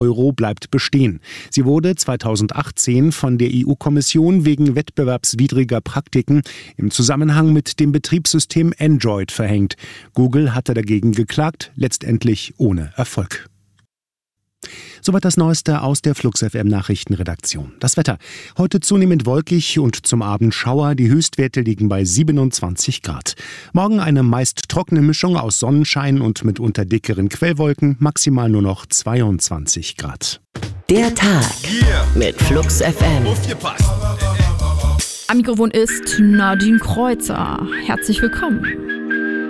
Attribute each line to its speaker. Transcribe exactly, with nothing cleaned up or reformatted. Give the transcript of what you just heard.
Speaker 1: Euro bleibt bestehen. Sie wurde zweitausendachtzehn von der E U-Kommission wegen wettbewerbswidriger Praktiken im Zusammenhang mit dem Betriebssystem Android verhängt. Google hatte dagegen geklagt, letztendlich ohne Erfolg. Soweit das Neueste aus der Flux F M Nachrichtenredaktion. Das Wetter. Heute zunehmend wolkig und zum Abend Schauer. Die Höchstwerte liegen bei siebenundzwanzig Grad. Morgen eine meist trockene Mischung aus Sonnenschein und mitunter dickeren Quellwolken. Maximal nur noch zweiundzwanzig Grad.
Speaker 2: Der Tag mit Flux F M.
Speaker 3: Am Mikrofon ist Nadine Kreuzer. Herzlich willkommen.